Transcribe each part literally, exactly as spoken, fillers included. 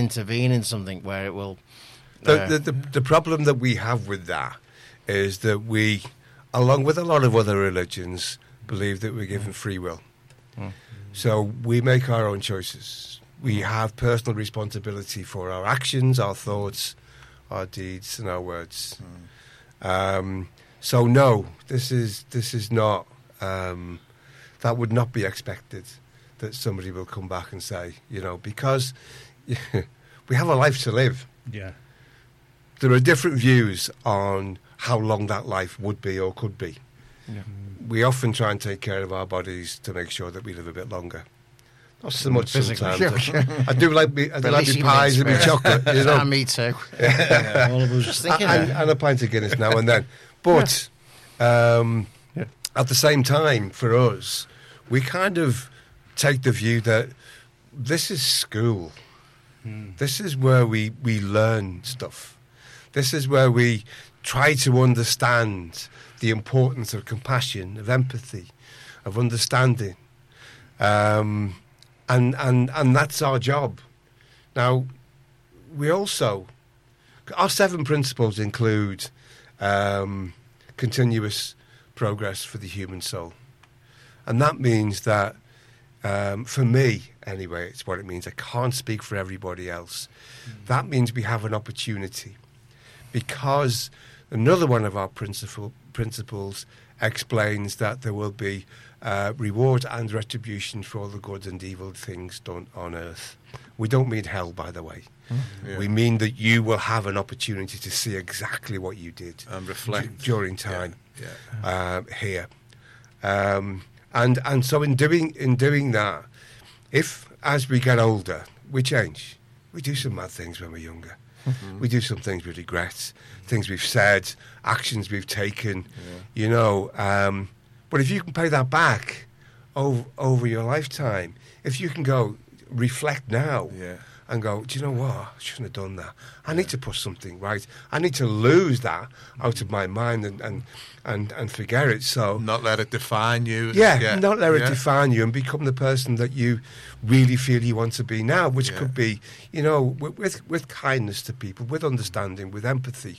intervene in something where it will... The, the, the, the problem that we have with that is that we, along with a lot of other religions, believe that we're given free will. Mm. So we make our own choices. We have personal responsibility for our actions, our thoughts, our deeds, and our words. Mm. Um, so no, this is this is not. Um, that would not be expected. That somebody will come back and say, you know, because we have a life to live. Yeah. There are different views on how long that life would be or could be. Yeah. We often try and take care of our bodies to make sure that we live a bit longer. Not so much sometimes. I, I do like me, I do like me pies and me chocolate. You know? Ah, me too. Yeah. All of us. Just thinking and, and a pint of Guinness now and then. But um, yeah. at the same time, for us, we kind of take the view that this is school. Hmm. This is where we, we learn stuff. This is where we try to understand the importance of compassion, of empathy, of understanding. Um, and, and, and that's our job. Now, we also... Our seven principles include um, continuous progress for the human soul. And that means that, um, for me, anyway, it's what it means. I can't speak for everybody else. Mm. That means we have an opportunity. Because another one of our principle, principles explains that there will be uh, reward and retribution for all the good and evil things done on earth. We don't mean hell, by the way. Mm. Yeah. We mean that you will have an opportunity to see exactly what you did and reflect d- during time yeah. Yeah. Uh, here. Um, and and so in doing in doing that, if as we get older we change, we do some mad things when we're younger. Mm-hmm. We do some things we regret, things we've said, actions we've taken, yeah. you know. Um, but if you can pay that back over, over your lifetime, if you can go reflect now yeah. and go, do you know what? I shouldn't have done that. I need to put something right. I need to lose that out of my mind and, and, and, and forget it. So not let it define you. Yeah, yeah. not let it yeah. define you and become the person that you really feel you want to be now, which yeah. could be, you know, with, with with kindness to people, with understanding, with empathy.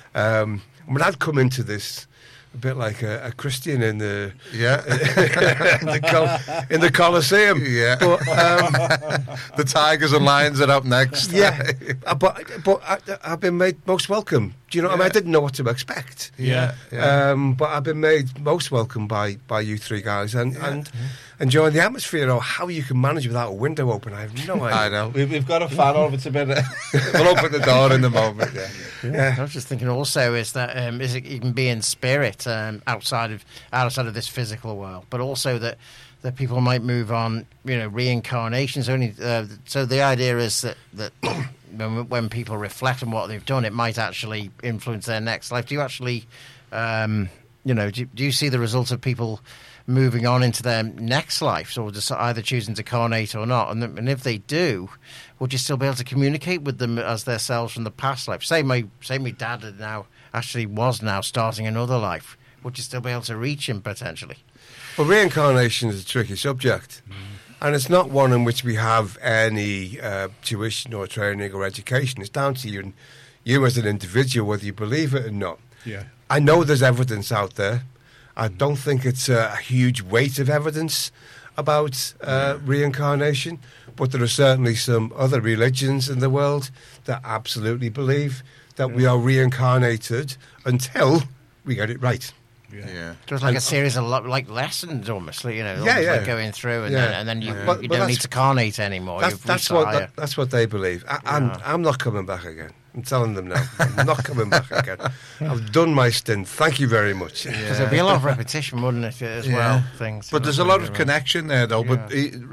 Um, I mean, I'd come into this a bit like a, a Christian in the yeah in, the Col- in the Colosseum. Yeah, but, um, the tigers and lions are up next. Yeah, but but I, I've been made most welcome. Do you know? Yeah. I mean, I didn't know what to expect. Yeah, yeah. Um, but I've been made most welcome by, by you three guys, and yeah. and enjoying the atmosphere. Or how you can manage without a window open, I have no idea. I know. We've, we've got a fan over to bed. We'll open the door in a moment. Yeah. Yeah. Yeah. I was just thinking also is that um, is it, you can be in spirit um, outside of outside of this physical world, but also that that people might move on. You know, reincarnations only. Uh, so the idea is that that when, when people reflect on what they've done, it might actually influence their next life. Do you actually, um, you know, do, do you see the results of people moving on into their next life, or just either choosing to carnate or not? And, and if they do, would you still be able to communicate with them as themselves from the past life? Say my say my dad had now actually was now starting another life. Would you still be able to reach him potentially? Well, reincarnation is a tricky subject, mm. and it's not one in which we have any uh, tuition or training or education. It's down to you and you as an individual whether you believe it or not. Yeah, I know there's evidence out there. I don't think it's a huge weight of evidence about uh, reincarnation, but there are certainly some other religions in the world that absolutely believe that yeah. we are reincarnated until we get it right. Yeah, yeah. Just like and, a series of lo- like lessons, almost, you know, yeah, almost yeah. like going through, and yeah. then and then you, yeah. but, you but don't need to carnate anymore. That's, You've that's what that, that's what they believe. I, I'm yeah. I'm not coming back again. I'm telling them now. I'm not coming back again. I've done my stint. Thank you very much. Because yeah. there'd be a lot of repetition, wouldn't it, as yeah. well? Things. But there's a lot of around. connection there, though. Yeah.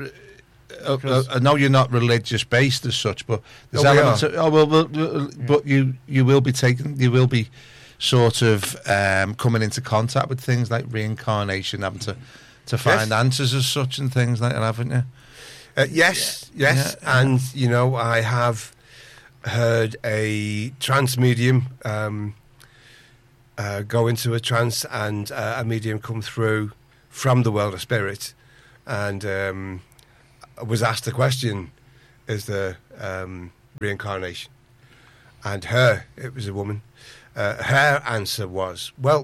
But uh, uh, I know you're not religious based as such, but there's oh, elements. Of, oh well, well, well yeah. but you you will be taking you will be. sort of um, coming into contact with things like reincarnation, having to, to find yes. answers as such and things like that, haven't you? Uh, yes, yeah. yes. Yeah. And, you know, I have heard a trance medium um, uh, go into a trance and uh, a medium come through from the world of spirit and um, was asked the question, is there... Um, reincarnation. And her, it was a woman, uh, her answer was, well,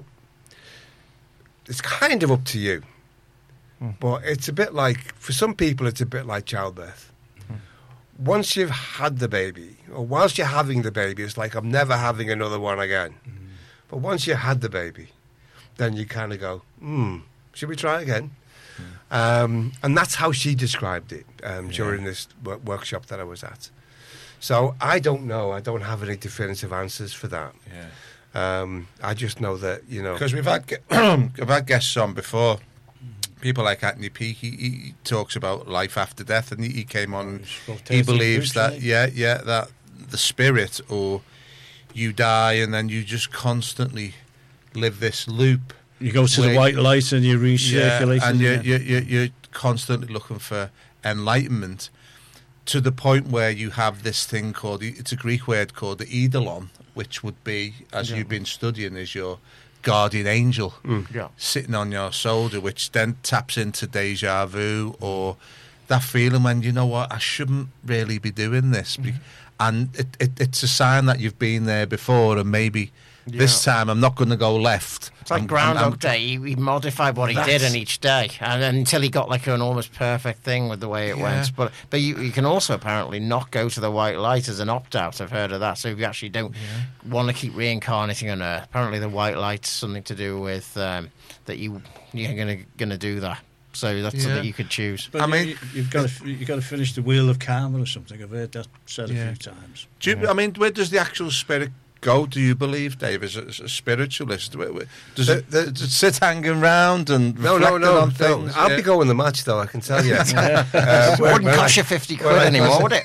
it's kind of up to you. Mm. But it's a bit like, for some people, it's a bit like childbirth. Mm. Once you've had the baby, or whilst you're having the baby, it's like, I'm never having another one again. Mm. But once you had the baby, then you kind of go, hmm, should we try again? Mm. Um, and that's how she described it um, yeah. during this w- workshop that I was at. So I don't know. I don't have any definitive answers for that. Yeah. Um, I just know that, you know... Because we've had, we've had guests on before. People like Anthony Peake, he, he talks about life after death, and he, he came on, he believes that, yeah, yeah, that the spirit, or you die and then you just constantly live this loop. You go to where, the white light and you recirculate. Yeah, and you're, you're, you're, you're constantly looking for enlightenment, to the point where you have this thing called, it's a Greek word called the eidolon, which would be, as yeah. you've been studying, is your guardian angel mm. yeah. sitting on your shoulder, which then taps into deja vu, or that feeling when, you know what, I shouldn't really be doing this. Mm. And it, it, it's a sign that you've been there before, and maybe yeah. this time I'm not going to go left. It's like I'm, Groundhog I'm, I'm, Day. He, he modified what he did in each day, and, and until he got like an almost perfect thing with the way it yeah. went. But but you, you can also apparently not go to the white light as an opt-out. I've heard of that. So if you actually don't yeah. want to keep reincarnating on Earth, apparently the white light's something to do with um, that you you're going to going to do that. So that's yeah. something you could choose. But I mean, you, you've got to you've got to finish the wheel of karma or something. I've heard that said yeah. a few times. Do you, yeah. I mean, where does the actual spirit go? Do you believe, Dave, as a, as a spiritualist? Does it, the, does it sit hanging round and no, no, no, on no. things? I'll yeah. be going the match, though. I can tell you. uh, it wouldn't cost you fifty quid well, anymore, would it?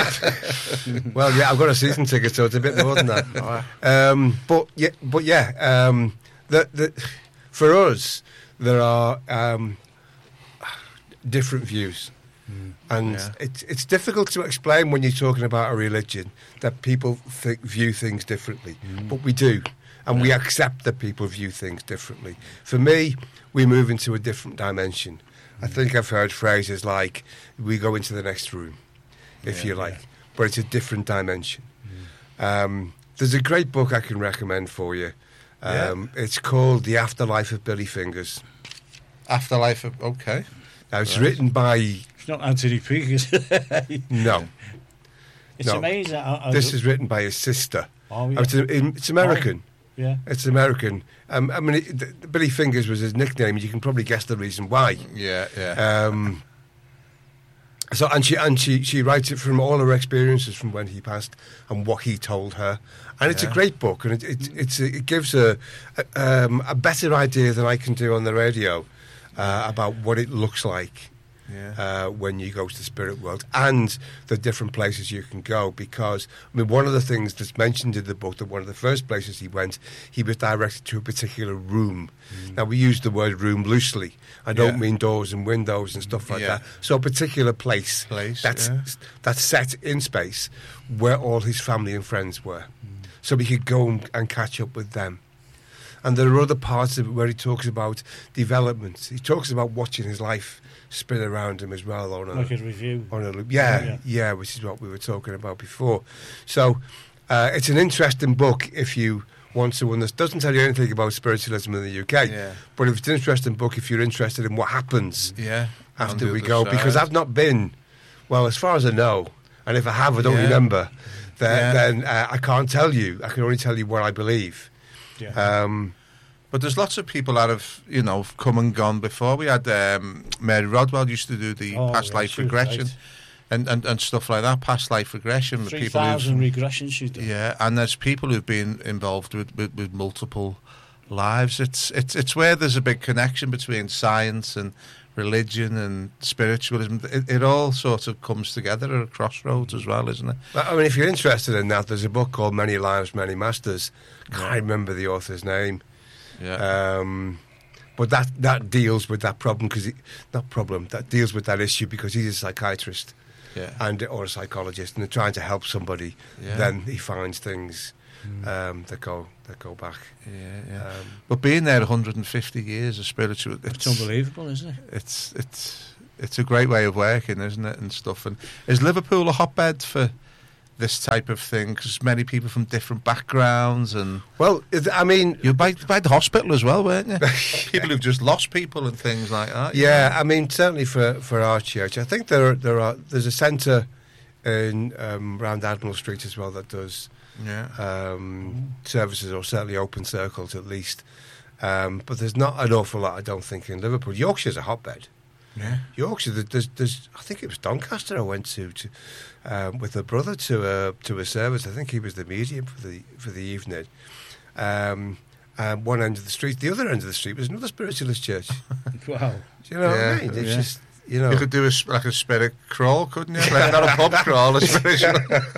Well, well, yeah, I've got a season ticket, so it's a bit more than that. um, but yeah, but yeah, um, the, the, for us, there are um, different views. Mm. And yeah. it's it's difficult to explain when you're talking about a religion that people th- view things differently, mm. but we do, and yeah. we accept that people view things differently. For me, we move into a different dimension. Mm. I think I've heard phrases like "we go into the next room," if yeah, you like, yeah. but it's a different dimension. Mm. Um, there's a great book I can recommend for you. Um, yeah. It's called "The Afterlife of Billy Fingers." Afterlife of okay. Now, it's right. written by... It's not Anthony Peake, is it? No. It's no. amazing. I, I this is written by his sister. Oh, yeah. It's, it's American. Oh, yeah. It's American. Um, I mean, it, Billy Fingers was his nickname. You can probably guess the reason why. Yeah, yeah. Um, so, and she and she, she writes it from all her experiences from when he passed and what he told her. And it's yeah. a great book, and it, it, it's, it gives a, a, um, a better idea than I can do on the radio. Uh, about what it looks like yeah. uh, when you go to the spirit world and the different places you can go. Because, I mean, one of the things that's mentioned in the book, that one of the first places he went, he was directed to a particular room. Mm. Now, we use the word room loosely. I don't yeah. mean doors and windows and stuff like yeah. that. So a particular place, place that's, yeah. that's set in space where all his family and friends were. Mm. So he could go and, and catch up with them. And there are other parts of it where he talks about development. He talks about watching his life spin around him as well. On a, like a review. On a loop. Yeah, yeah, yeah, which is what we were talking about before. So uh, it's an interesting book if you want to understand. It doesn't tell you anything about spiritualism in the U K. Yeah. But it's an interesting book if you're interested in what happens yeah, after we go. Side. Because I've not been, well, as far as I know, and if I have, I don't yeah. remember, then, yeah. then uh, I can't tell you. I can only tell you what I believe. Yeah. Um, but there's lots of people that have, you know, come and gone before. We had um, Mary Rodwell used to do the oh, past yeah, life regression right. and, and, and stuff like that, past life regression. three thousand regressions she's done. Yeah, and there's people who've been involved with, with, with multiple lives. It's, it's, it's where there's a big connection between science and religion and spiritualism. It, it all sort of comes together at a crossroads as well, isn't it? I mean, if you're interested in that, there's a book called Many Lives, Many Masters. Can't yeah. remember the author's name. Yeah. Um, but that, that deals with that problem, because not problem, that deals with that issue because he's a psychiatrist yeah. and or a psychologist, and they're trying to help somebody. Yeah. Then he finds things mm. um, that go that go back. Yeah, yeah. Um, but being there one hundred fifty years of spiritual, it's, it's unbelievable, isn't it? It's it's it's a great way of working, isn't it, and stuff. And is Liverpool a hotbed for this type of thing? Because many people from different backgrounds, and Well, it- I mean, you're by, by the hospital as well, weren't you? People who've just lost people and things like that. you yeah, know? I mean, certainly for, for our church, I think there are, there are there's a centre in um, around Admiral Street as well that does yeah. um, services, or certainly open circles at least. Um, but there's not an awful lot, I don't think, in Liverpool. Yorkshire's a hotbed. Yeah. Yorkshire, there- there's, there's, I think it was Doncaster I went to, to um, with a brother to a to a service. I think he was the medium for the for the evening. Um, um, one end of the street, the other end of the street was another spiritualist church. Do Wow. you know what Yeah, I mean? It's yeah. just, you know, You could do a, s- like a spirit crawl, couldn't you? Like, not a pub crawl, a spiritual.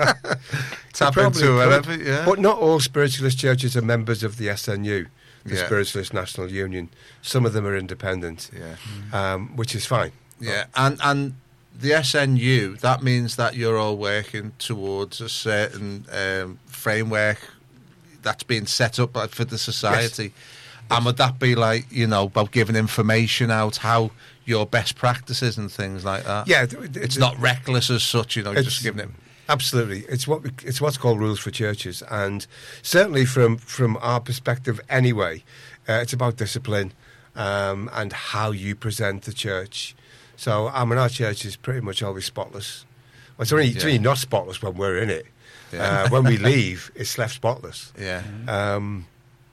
Tap probably into could. whatever, yeah. But not all spiritualist churches are members of the S N U, the Yeah. Spiritualist National Union. Some of them are independent, yeah. um, which is fine. Yeah, and and the S N U, that means that you're all working towards a certain um, framework that's being set up by- for the society. And would that be like, you know, about giving information out, how your best practices and things like that? Yeah, th- th- It's th- not reckless as such, you know, It's- just giving it. Absolutely, it's what we, it's what's called rules for churches, and certainly from from our perspective, anyway, uh, it's about discipline um, and how you present the church. So, I mean, our church is pretty much always spotless. Well, it's only, it's Yeah. only not spotless when we're in it. Yeah. Uh, when we leave, it's left spotless. Yeah. Um,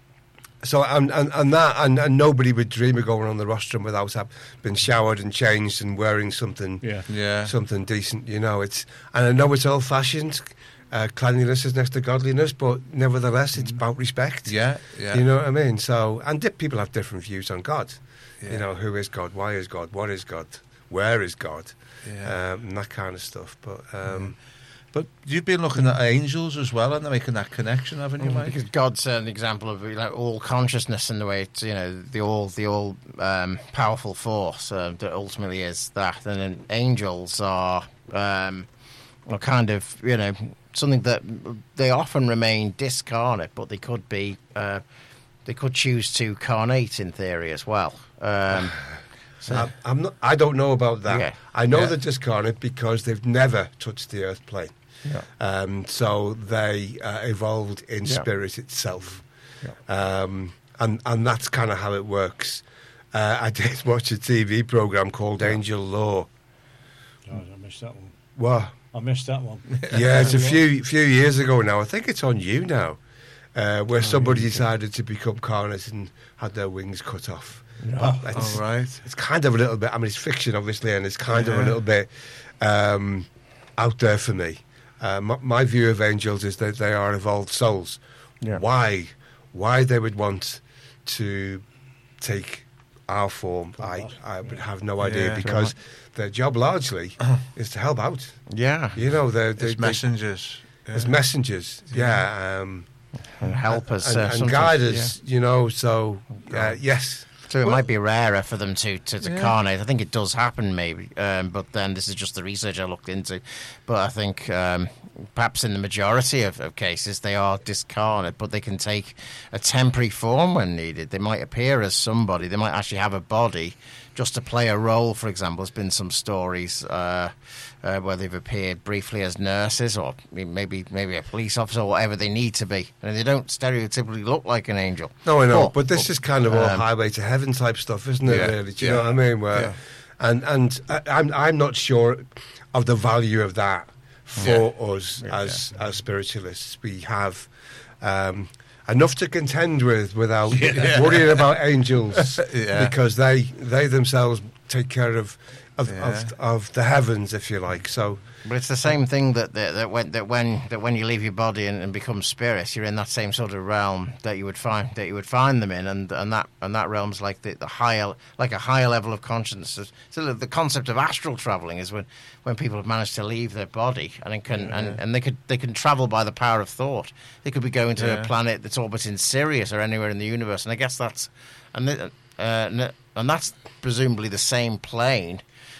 so and, and, and that and, and nobody would dream of going on the rostrum without have been showered and changed and wearing something Yeah. Yeah. something decent. You know, it's and I know it's old fashioned. Uh, cleanliness is next to godliness, but nevertheless, it's about respect. Yeah. Yeah. You know what I mean? So and di- people have different views on God. Yeah. You know, who is God? Why is God? What is God? Where is God? Yeah. Um, and that kind of stuff. But um, But you've been looking at angels as well, and they're making that connection, haven't you, Mike? Because God's an example of, you know, all consciousness in the way it's, you know, the all the all um, powerful force uh, that ultimately is that, and then angels are um, are kind of, you know, something that they often remain discarnate, but they could be uh, they could choose to carnate in theory as well. Um, so, I, I'm not. I don't know about that. Yeah. I know Yeah. they're discarnate because they've never touched the earth plane. yeah. Um, so they uh, evolved in Yeah. spirit itself, Yeah. um, and and that's kind of how it works. Uh, I did watch a T V program called Angel Law. Oh, I missed that one. Well, I missed that one. yeah, it's a few few years ago now. I think it's on you now, uh, where somebody decided to become carnate and had their wings cut off. Oh, It's, All right. it's kind of a little bit. I mean, it's fiction, obviously, and it's kind of a Yeah. little bit um, out there for me. Uh, my, my view of angels is that they are evolved souls. Yeah. Why, why they would want to take our form, I, I would have no idea, Yeah. because their job largely is to help out. yeah, You know, they're, they It's they- messengers. as messengers, yeah, um, and help us and, uh, and sometimes, guide yeah. us. You know, so uh, yes. So it might be rarer for them to, to, to Yeah. carnate. I think it does happen, maybe. Um, but then this is just the research I looked into. But I think um, perhaps in the majority of, of cases they are discarnate, but they can take a temporary form when needed. They might appear as somebody. They might actually have a body just to play a role. For example, there's been some stories uh, uh, where they've appeared briefly as nurses, or maybe maybe a police officer, or whatever they need to be. And they don't stereotypically look like an angel. No, I know, But- but this but, is kind of all um, highway to heaven type stuff, isn't it? Yeah, Really, do you yeah, know what I mean? Where, yeah. and and I, I'm I'm not sure of the value of that for us Yeah, as as spiritualists. We have um, enough to contend with without Yeah. worrying about angels, Yeah. because they they themselves take care of of, Yeah. of of the heavens, if you like. So. But it's the same thing that that, that when that when that when you leave your body and, and become spirit, you're in that same sort of realm that you would find that you would find them in, and and that and that realm's like the, the higher like a higher level of consciousness. So the concept of astral traveling is when, when people have managed to leave their body and it can and, and they could they can travel by the power of thought. They could be going to Yeah. a planet that's orbiting Sirius or anywhere in the universe, and I guess that's and the, uh, and that's presumably the same plane.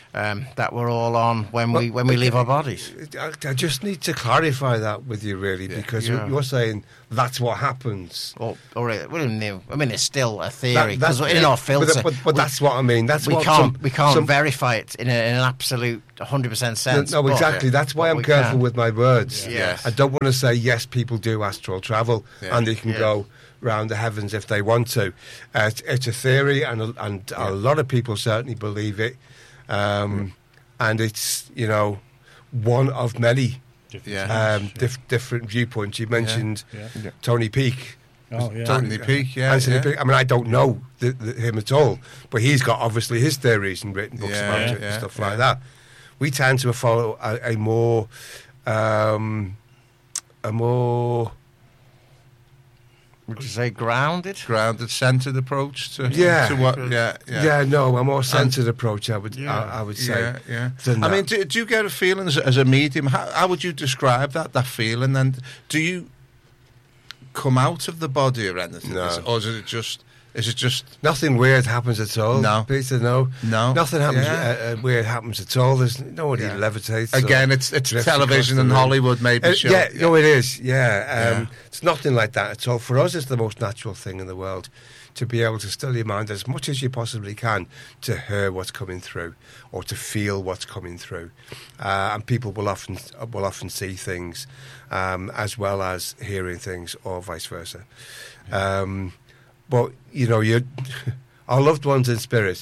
um, that we're all on when we Well, when we but- leave our bodies. I, I just need to clarify that with you, really, Yeah. because Yeah. you're, you're saying that's what happens. Or, or it, well, no, I mean, it's still a That- theory because that's- in our but- filter, but, but we, that's what I mean. That's we what can't some, we can't some, verify it in, a, in an absolute one hundred percent sense. No, but- exactly. That's why but I'm we careful can. with my words. Yeah. Yes. I don't want to say yes, people do astral travel Yeah. and they can Yeah. go round the heavens if they want to. Uh, it's, it's a theory, and a, and a lot of people certainly believe it. Um, And it's, you know, one of many Yeah. um, dif- different viewpoints. You mentioned Yeah. Yeah. Tony Peake. Oh, yeah. Anthony Peake, yeah, Anthony yeah. Peake. I mean, I don't know the, the, him at all, but he's got obviously his theories and written books Yeah, about yeah, it and yeah, stuff yeah. like that. We tend to follow a, a more, um, a more, Would you say grounded? Grounded, centered approach to Yeah. to what? Yeah, yeah, yeah. no, a more centered approach. I would, Yeah. I, I would say. Yeah, yeah. than I that. mean, do, do you get a feeling as, as a medium? How, how would you describe that that feeling? And do you come out of the body or anything, No. Is- or is it just? Is it just? Nothing weird happens at all. No. Peter, no, No. nothing happens. Yeah. Uh, uh, weird happens at all. There's nobody Yeah. levitates. Again, or it's it's drifts television across the and room. Hollywood maybe. Uh, show. yeah, no, it is. Yeah, um, Yeah. it's nothing like that at all. For us, it's the most natural thing in the world to be able to still your mind as much as you possibly can to hear what's coming through or to feel what's coming through. Uh, and people will often will often see things um, as well as hearing things, or vice versa. Um, but you know, you our loved ones in spirit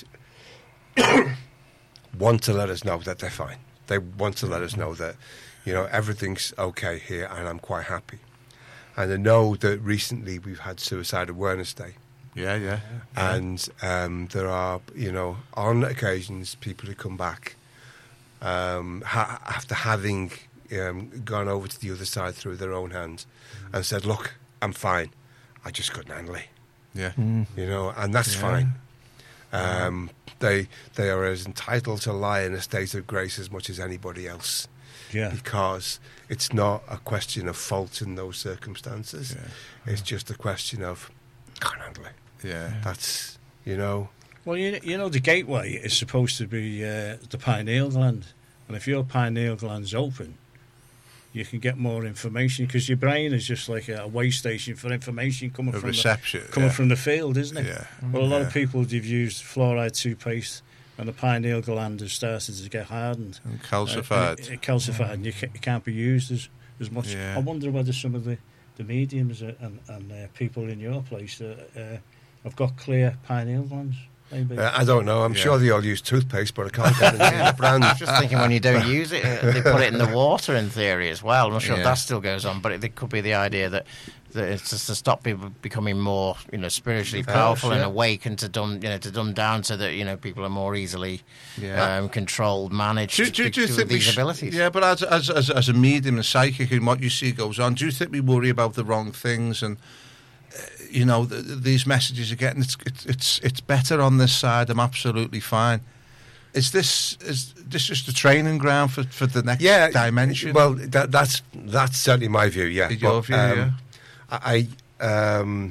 want to let us know that they're fine. They want to let us know that, you know, everything's okay here and I'm quite happy. And I know that recently we've had Suicide Awareness Day. yeah, yeah. And um, there are, you know, on occasions, people who come back um, ha- after having um, gone over to the other side through their own hands and said, look, I'm fine. I just couldn't handle it. Yeah. You know, and that's Yeah. fine. Um, they they are as entitled to lie in a state of grace as much as anybody else, Yeah. because it's not a question of fault in those circumstances. Yeah. It's just a question of can't handle it. Yeah. That's, you know, Well, you, you know, the gateway is supposed to be uh, the pineal gland. And if your pineal gland's open, you can get more information because your brain is just like a way station for information coming A from reception. the, coming yeah. from the field, isn't it? Yeah. Well, a lot Yeah. of people, they've used fluoride toothpaste and the pineal gland has started to get hardened. And Uh, calcified. and it, it calcified and you ca- it can't be used as, as much. Yeah. I wonder whether some of the, the mediums uh, and, and uh, people in your place uh, uh, have got clear pineal glands. Maybe. uh, I don't know. I'm Yeah. sure they all use toothpaste, but I can't get into the brand. I was just thinking when you don't use it, uh, they put it in the water in theory as well. I'm not sure Yeah. if that still goes on, but it, it could be the idea that, that it's just to stop people becoming more, you know, spiritually Of course, powerful and yeah. awake, and to dumb, you know, to dumb down so that you know people are more easily Yeah. um, controlled, managed Do, do, do you with think we these sh- abilities. Yeah, but as, as as as a medium and psychic, and what you see goes on, do you think we worry about the wrong things and? uh, You know, th- th- these messages are getting. It's, it's it's it's better on this side. I'm absolutely fine. Is this is this just a training ground for, for the next Yeah, dimension? Well, that, that's that's certainly my view. Yeah, Is your But, view, um, yeah. I um,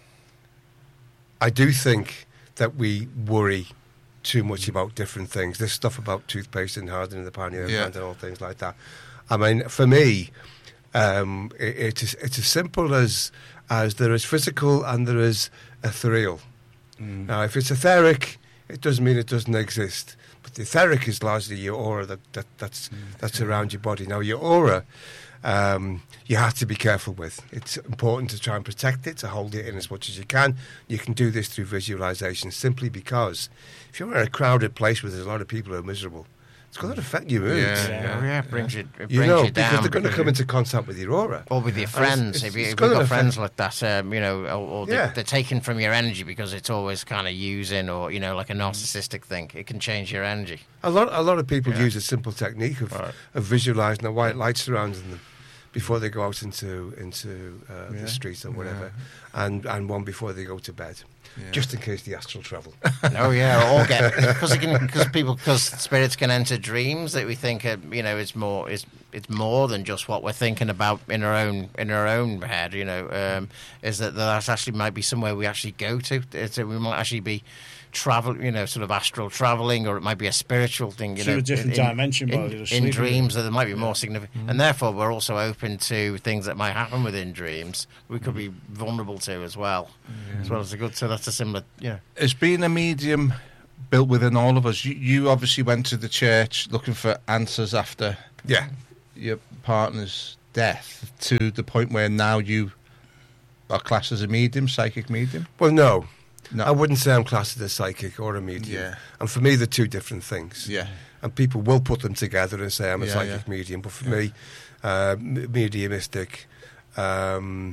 I do think that we worry too much about different things. This stuff about toothpaste and hardening the pineal Yeah. gland and all things like that. I mean, for me, um, it, it is it's as simple as as there is physical and there is ethereal. Now, if it's etheric, it doesn't mean it doesn't exist. But the etheric is largely your aura that, that that's that's around your body. Now, your aura, um, you have to be careful with. It's important to try and protect it, to hold it in as much as you can. You can do this through visualization, simply because if you're in a crowded place where there's a lot of people who are miserable, it's going to affect your moods. Yeah. Oh, yeah, it brings you, it You brings know, you down. because they're going to come into contact with your aura. Or with your And friends, it's- if, you, it's if gonna you've got affect- friends like that, um, you know, or, or they, Yeah. they're taken from your energy because it's always kind of using, or you know, like a narcissistic thing. It can change your energy. A lot, a lot of people Yeah. use a simple technique of, Right. of visualising a white light surrounding them before they go out into into uh, Yeah. the streets or whatever, and and one before they go to bed. Yeah. just in case the astral travel. Oh yeah, or get because because people because spirits can enter dreams that we think are, you know it's more is it's more than just what we're thinking about in our own in our own head. You know, um, is that that actually might be somewhere we actually go to. It's, we might actually be travel, you know, sort of astral traveling, or it might be a spiritual thing. You To know, a different in, dimension in, while you're in sleeping. dreams that there might be more significant, and therefore we're also open to things that might happen within dreams. We could be vulnerable to as well, as well as a good. So that's a similar, you know. Has being a medium built within all of us? You, you obviously went to the church looking for answers after Yeah. your partner's death, to the point where now you are classed as a medium, psychic medium. Well, no. No. I wouldn't say I'm classed as a psychic or a medium. Yeah. And for me, they're two different things. Yeah. And people will put them together and say I'm a Yeah, psychic yeah. medium. But for Yeah. me, uh, m- mediumistic um,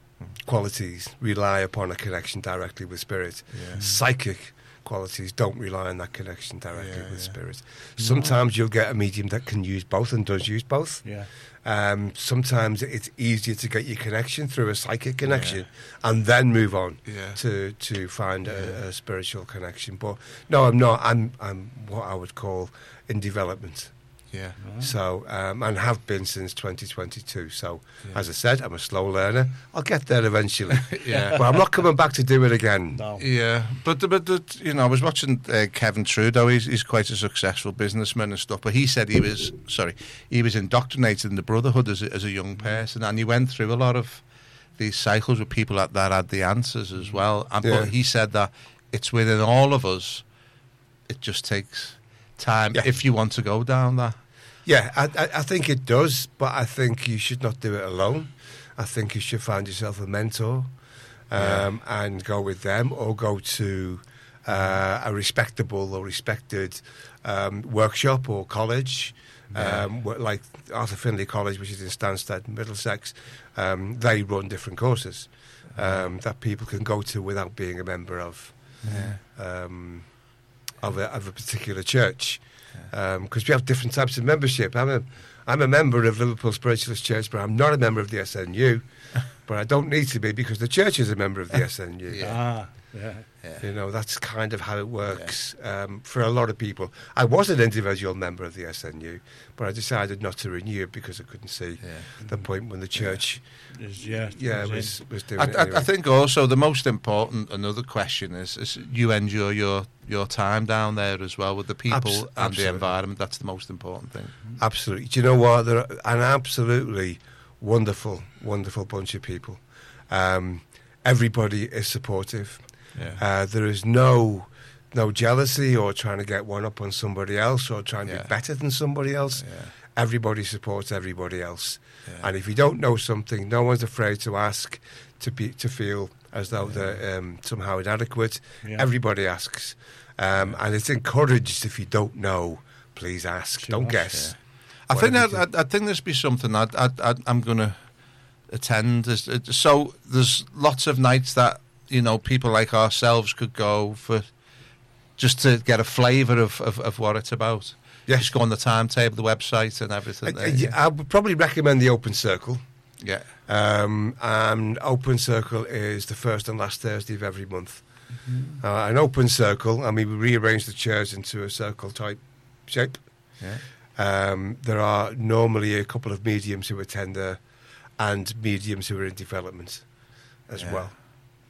qualities rely upon a connection directly with spirit. Yeah. Psychic qualities don't rely on that connection directly Yeah, with yeah. spirit. Sometimes you'll get a medium that can use both and does use both. Yeah. Um, sometimes it's easier to get your connection through a psychic connection and then move on Yeah. to to find Yeah. a, a spiritual connection. But no, I'm not. I'm I'm what I would call in development. Yeah. So um, and have been since twenty twenty-two. So Yeah. as I said, I'm a slow learner. I'll get there eventually. Yeah. But I'm not coming back to do it again. No. Yeah, but but the, you know, I was watching uh, Kevin Trudeau. He's he's quite a successful businessman and stuff. But he said he was sorry, he was indoctrinated in the Brotherhood as a, as a young person, and he went through a lot of these cycles with people that, that had the answers as well. And Yeah. but he said that it's within all of us. It just takes time Yeah. if you want to go down that. Yeah, I, I, I think it does, but I think you should not do it alone. I think you should find yourself a mentor um, and go with them, or go to uh, a respectable or respected um, workshop or college, Yeah. um, wh- like Arthur Findlay College, which is in Stansted, Middlesex. Um, they run different courses um, that people can go to without being a member of Yeah. um, of, a, of a particular church, because we have different types of membership. I'm a I'm a member of Liverpool Spiritualist Church, but I'm not a member of the S N U. But I don't need to be because the church is a member of the S N U. Yeah. Ah, yeah. You know, that's kind of how it works um, for a lot of people. I was an individual member of the S N U, but I decided not to renew it because I couldn't see Yeah. the point when the church, Is- yeah. yeah, is was was doing I, it. I, anyway. I think also the most important another question is, is you enjoy your, your time down there as well with the people Abs- and the absolutely. environment. That's the most important thing. Absolutely. Do you know what? They're an absolutely wonderful, wonderful bunch of people. Um, everybody is supportive. Yeah. Uh, there is no no jealousy or trying to get one up on somebody else or trying to Yeah. be better than somebody else. Yeah. Everybody supports everybody else. Yeah. And if you don't know something, no one's afraid to ask, to be to feel as though they're um, somehow inadequate. Yeah. Everybody asks. Um, and it's encouraged if you don't know, please ask. Should don't ask, guess. I think Whatever that, you I, I think this be something I'd, I'd, I'd, I'm going to attend. There's- it- So there's lots of nights that you know people like ourselves could go for, just to get a flavour of, of, of what it's about. Yes. Just go on the timetable, the website, and everything. I, there, I- yeah. I would probably recommend the Open Circle. yeah. Um, and Open Circle is the first and last Thursday of every month. Mm-hmm. Uh, an Open Circle, I mean, we rearrange the chairs into a circle type shape. Yeah. Um, there are normally a couple of mediums who attend there and mediums who are in development as Yeah. well.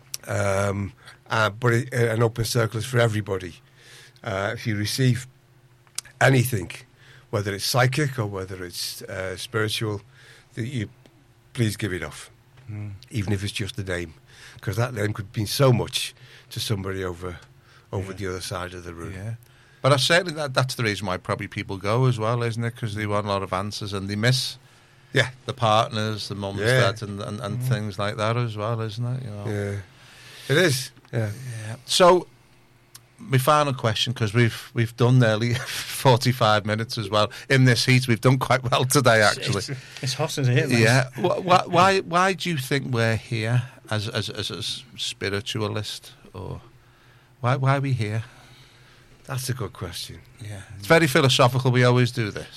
Um, uh, but it, uh, an Open Circle is for everybody. Uh, if you receive anything, whether it's psychic or whether it's uh, spiritual, that you please give it off, Mm. even if it's just a name, because that name could mean so much to somebody over over Yeah. the other side of the room. Yeah. But I certainly that that's the reason why probably people go as well, isn't it? Because they want a lot of answers and they miss Yeah, the partners, the mums, Yeah. dads, and, and, and things like that as well, isn't it? You know. yeah, it is. Yeah, Yeah. So, my final question, because we've we've done nearly forty-five minutes as well in this heat. We've done quite well today, actually. It's, it's hot in here, man. Yeah. Wh- wh- why why do you think we're here as as as a s- spiritualist, or why why are we here? that's a good question. Yeah. It's very philosophical. We always do this.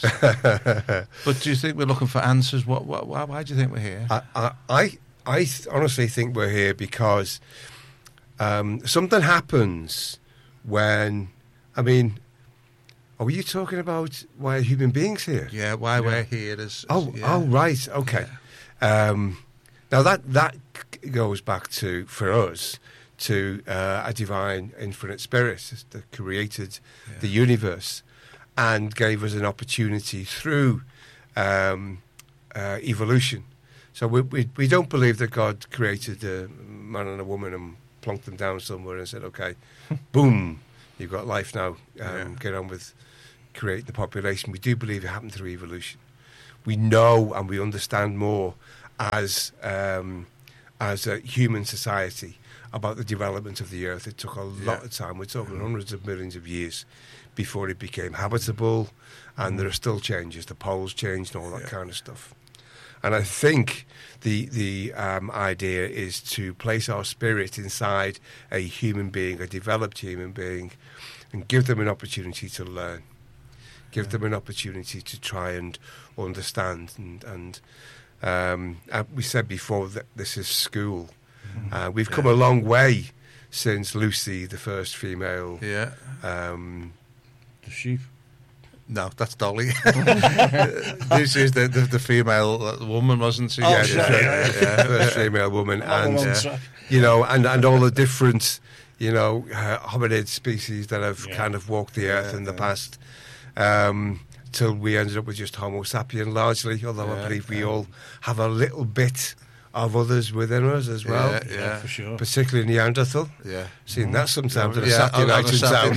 But do you think we're looking for answers? What, what why why do you think we're here? I, I, I, I th- honestly think we're here because Um, something happens when, I mean, are you talking about why human beings here? Yeah, why yeah. we're here is. Oh, yeah. oh, right, okay. Yeah. Um, now that that goes back to for us to uh, a divine infinite spirit that created yeah. the universe and gave us an opportunity through um, uh, evolution. So we, we we don't believe that God created a man and a woman and plonked them down somewhere and said, "Okay, boom, you've got life now. Um, yeah. Get on with." Create the population." We do believe it happened through evolution. We know and we understand more as um, as a human society about the development of the earth. It took a lot yeah. of time. We're talking mm. hundreds of millions of years before it became habitable, and mm. there are still changes. The poles changed and all that yeah. kind of stuff. And I think the the um, idea is to place our spirit inside a human being, a developed human being, and give them an opportunity to learn. Give yeah. them an opportunity to try and understand. And, and um, uh, we said before that this is school. Mm. Uh, we've yeah. come a long way since Lucy, the first female. Yeah. Um, the sheep. No, that's Dolly. This is the, the the female woman, wasn't she? Oh, yeah, yeah, yeah, yeah. First female woman, and uh, you know, and, and all the different, you know, uh, hominid species that have yeah. kind of walked the earth yeah, in the yeah. past. Um, till we ended up with just Homo sapien largely, although yeah, I believe we yeah. all have a little bit of others within us as well. Yeah, yeah. for sure. Particularly Neanderthal. Yeah. Seen mm. that sometimes on a yeah, Saturday night in Saturday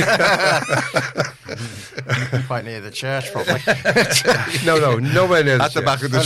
night. Quite near the church, probably. no, no, nowhere near the At church. the back of the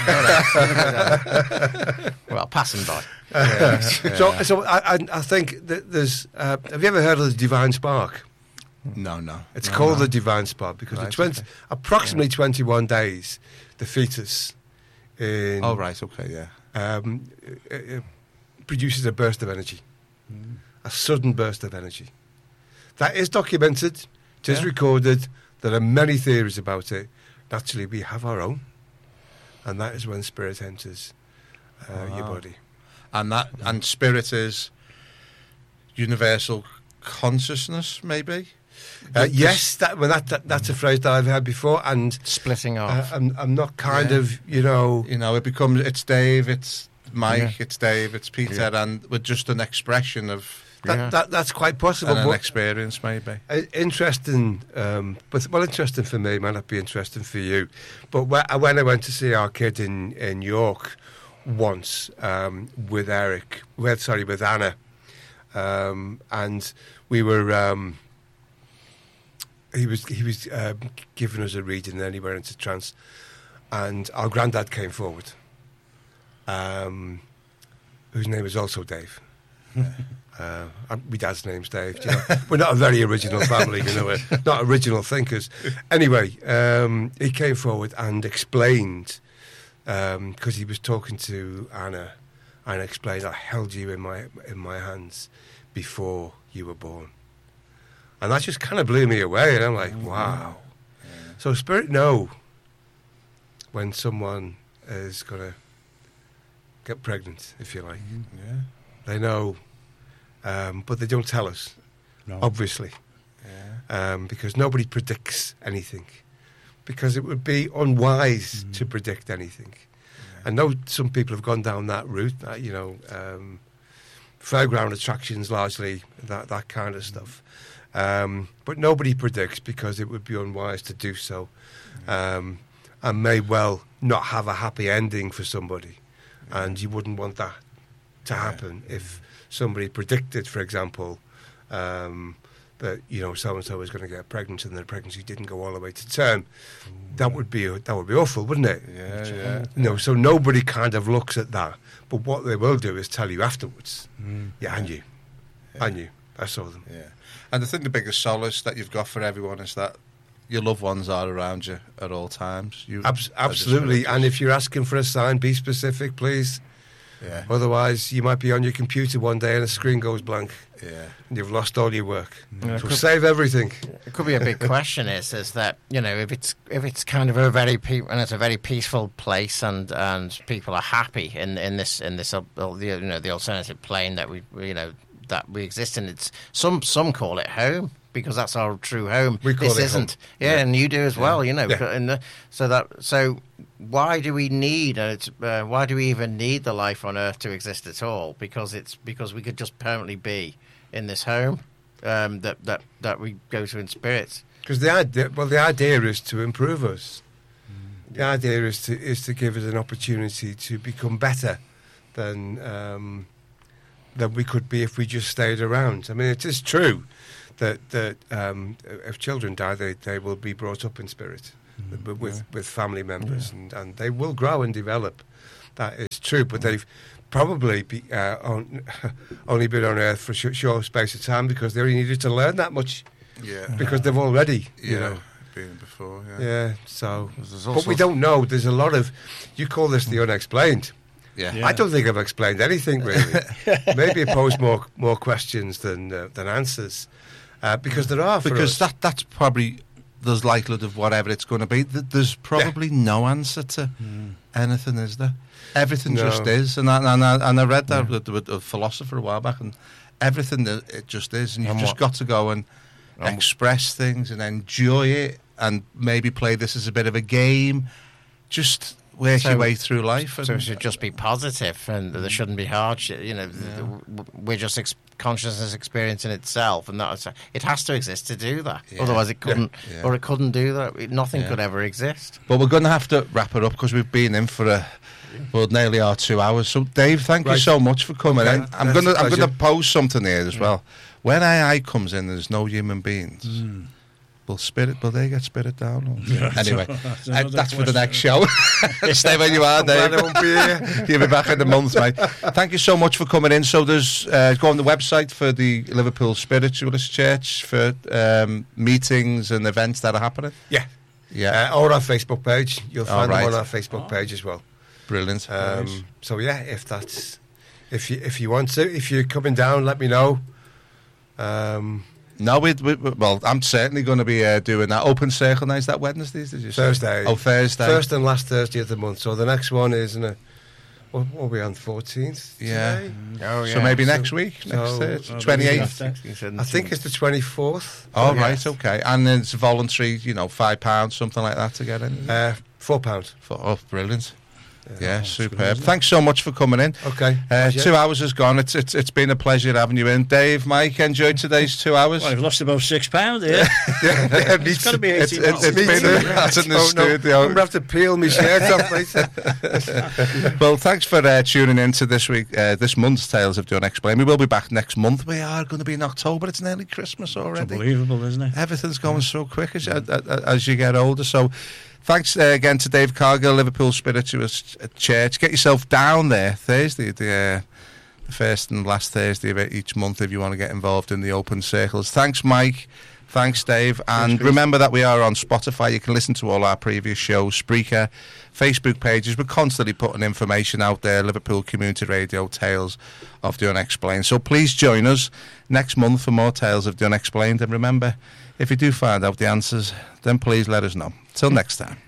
oh, church. No. No. Well, passing by. Yeah. Yeah. So, so I, I, I think that there's... Uh, have you ever heard of the Divine Spark? No, no. It's no, called no. the Divine Spark because right, the twenty, okay. approximately yeah. twenty-one days, the fetus in, oh, right, okay, yeah. Um, it, it produces a burst of energy, mm. a sudden burst of energy. That is documented. It is yeah. recorded. There are many theories about it. Naturally, we have our own, and that is when spirit enters uh, wow. your body. And that and spirit is universal consciousness, maybe. Uh, yes, that, well, that, that that's a phrase that I've heard before, and splitting off. Uh, I'm, I'm not kind yeah. of, you know, you know, it becomes it's Dave, it's Mike, yeah. it's Dave, it's Peter, yeah. and with just an expression of that. Yeah. that that's quite possible. And an but experience, maybe. Uh, interesting, um, but well, interesting for me. Might not be interesting for you. But when I, when I went to see our kid in in York once um, with Eric, with sorry, with Anna, um, and we were. Um, He was he was uh, giving us a reading, and then he went into trance, and our granddad came forward, um, whose name is also Dave. uh, my dad's name's Dave. You know? We're not a very original family, you know. We're not original thinkers. Anyway, um, he came forward and explained because um, he was talking to Anna, and explained, "I held you in my in my hands before you were born." And that just kind of blew me away, and I'm like, wow. Yeah. So spirit know when someone is going to get pregnant, if you like. Mm, yeah. They know, um, but they don't tell us, no. obviously, yeah. um, because nobody predicts anything, because it would be unwise mm. to predict anything. Yeah. I know some people have gone down that route, uh, you know, um, fairground attractions largely, that, that kind of mm. stuff. Um, but nobody predicts because it would be unwise to do so, um, and may well not have a happy ending for somebody, yeah. and you wouldn't want that to happen yeah. if somebody predicted, for example, um, that you know so and so was going to get pregnant and the pregnancy didn't go all the way to term. Ooh. That would be that would be awful, wouldn't it? Yeah, yeah. You know, so nobody kind of looks at that, but what they will do is tell you afterwards. Mm. Yeah, I knew, yeah. I knew, I saw them. Yeah. And I think the biggest solace that you've got for everyone is that your loved ones are around you at all times. You, Abs- absolutely. And if you're asking for a sign, be specific, please. Yeah. Otherwise, you might be on your computer one day and the screen goes blank. Yeah. And you've lost all your work. Yeah, so could, save everything. It could be a big question. Is is that you know if it's if it's kind of a very pe- and it's a very peaceful place and, and people are happy in in this in this uh, you know the alternative plane that we you know. that we exist in. It's some some call it home, because that's our true home. We call this it isn't. home. Yeah, Yeah. and you do as well. You know, Yeah. and the, so that so why do we need? Uh, it's, uh, why do we even need the life on Earth to exist at all? Because it's because we could just permanently be in this home um, that that that we go to in spirit. Because the idea, well, the idea is to improve us. The idea is to is to give us an opportunity to become better than um, than we could be if we just stayed around. I mean, it is true that that um, if children die, they, they will be brought up in spirit mm, with yeah. with family members, Yeah. and, and they will grow and develop. That is true, but they've probably be, uh, on, only been on Earth for a sh- short space of time because they only needed to learn that much. Yeah. Because they've already, you Yeah. know. Been before, yeah. Yeah, so. There's But also- we don't know. There's a lot of. You call this the unexplained. Yeah. Yeah. I don't think I've explained anything really. Maybe it posed more more questions than uh, than answers, uh, because there are for Because us. that that's probably there's likelihood of whatever it's going to be. Th- There's probably no answer to anything, is there? Everything No. just is, and I, and I, and I read that with, with a philosopher a while back, and everything that it just is, and you've And just what- got to go and And- express things and enjoy it, and maybe play this as a bit of a game. Just work So- your way through life. So it And, should just be positive, and there shouldn't be hardship. You know, th- we're just ex- consciousness experience in itself, and that's it has to exist to do that. Yeah. Otherwise, it couldn't, Yeah. or it couldn't do that. It, nothing Yeah. could ever exist. but we're going to have to wrap it up because we've been in for a well nearly our two hours. So Dave, thank you Right. so much for coming Okay. in. I'm That's gonna a I'm gonna pleasure. pose something here as well. When A I comes in, there's no human beings. Will spirit? Will they get spirit down? Or? Anyway, That's uh, another that's for the question. next show. Stay where you are, I'm glad Dave. I won't be here. You'll be back in a month, mate. Thank you so much for coming in. So there's uh, go on the website for the Liverpool Spiritualist Church for um, meetings and events that are happening. Yeah, Yeah, uh, or our Facebook page. You'll All find them right. on our Facebook page as well. brilliant. Um, so yeah, if that's if you if you want to, if you're coming down, let me know. Um, No, we, we well, I'm certainly going to be uh, doing that. Open Circle Night, is that Wednesdays, did you say? Thursday. Oh, Thursday. First and last Thursday of the month. So the next one is in a. What what are we on? Fourteenth. Yeah. Oh, So maybe So- next week, next so- Thursday, Oh, twenty-eighth. after. I think it's the twenty fourth. Oh, right, okay. And then it's voluntary, you know, five pounds, something like that to get in. Uh, four pound. For, oh, brilliant. Yeah, Oh, superb. good, isn't it? Thanks so much for coming in. Okay. Uh, Pleasure. two hours has gone. It's, it's it's been a pleasure having you in. Dave, Mike, enjoyed today's two hours. Well, I've lost about six pounds here. yeah, yeah, me It's got to too. be It's, eighteen it's, months. it's been a, that's in the Oh, no, I'm studio. gonna have to peel my shirt off later. Well, thanks for uh, tuning in to this week, uh, this month's Tales of the Unexplained. We will be back next month. We are going to be in October. It's nearly Christmas It's already. unbelievable, isn't it? Everything's going so quick as, as, as you get older. So thanks uh, again to Dave Cargill, Liverpool Spiritualist Church. Get yourself down there Thursday, the, uh, the first and last Thursday of each month if you want to get involved in the open circles. Thanks, Mike. Thanks, Dave. And remember that we are on Spotify. You can listen to all our previous shows, Spreaker, Facebook pages. We're constantly putting information out there, Liverpool Community Radio, Tales of the Unexplained. So please join us next month for more Tales of the Unexplained. And remember, if you do find out the answers, then please let us know. Till next time.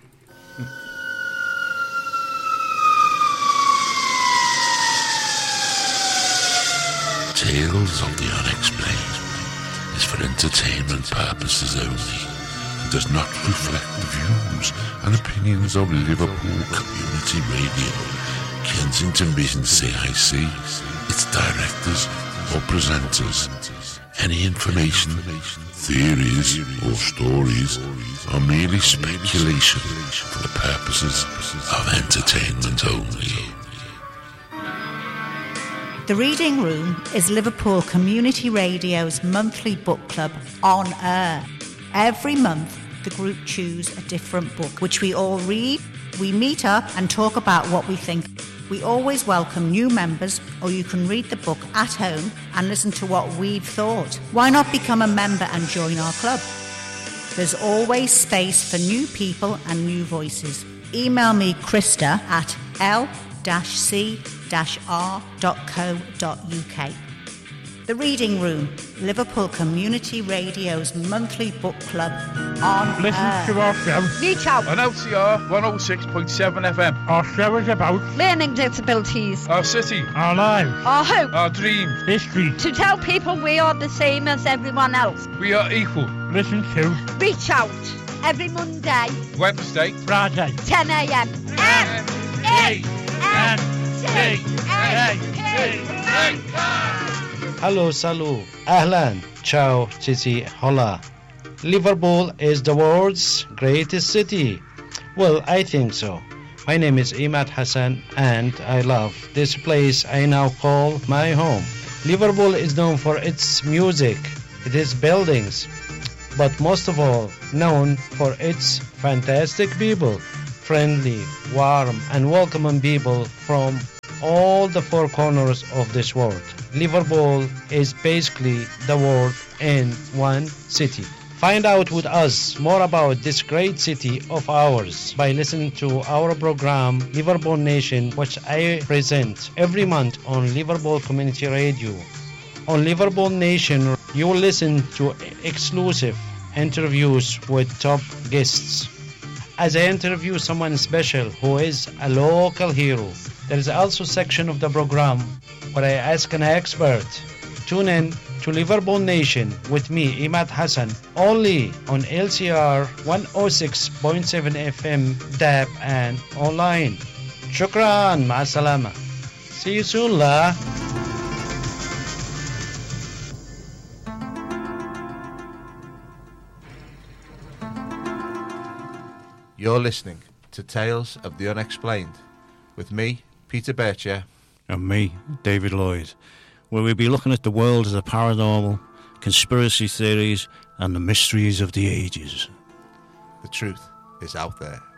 Tales of the Unexplained is for entertainment purposes only and does not reflect the views and opinions of Liverpool Community Radio, Kensington Mission C I C, its directors or presenters. Any information, theories or stories are merely speculation for the purposes of entertainment only. The Reading Room is Liverpool Community Radio's monthly book club on air. Every month, the group choose a different book, which we all read. We meet up and talk about what we think. We always welcome new members, or you can read the book at home and listen to what we've thought. Why not become a member and join our club? There's always space for new people and new voices. Email me, Krista, at l c r dot co dot uk. The Reading Room, Liverpool Community Radio's monthly book club on Listen air. to our show. Reach out. On L C R one oh six point seven F M. Our show is about Learning disabilities. our city, our lives, Our hope. our dreams, history. To tell people we are the same as everyone else. We are equal. Listen to Reach out. Every Monday, Wednesday, Friday, ten a.m. M E N C A T. Hello, salut, ahlan, ciao, titi, hola. Liverpool is the world's greatest city. Well, I think so. My name is Imad Hassan and I love this place I now call my home. Liverpool is known for its music, its buildings, but most of all known for its fantastic people, friendly, warm and welcoming people from all the four corners of this world. Liverpool is basically the world in one city. Find out with us more about this great city of ours by listening to our program Liverpool Nation, which I present every month on Liverpool Community Radio. On Liverpool Nation, you will listen to exclusive interviews with top guests. As I interview someone special who is a local hero, there is also a section of the program where I ask an expert. Tune in to Liverpool Nation with me, Imad Hassan, only on L C R one oh six point seven F M, D A B and online. Shukran, ma salama. See you soon, la. You're listening to Tales of the Unexplained with me, Peter Bircher. And me, David Lloyd, where we'll be looking at the world of the paranormal, conspiracy theories, and the mysteries of the ages. The truth is out there.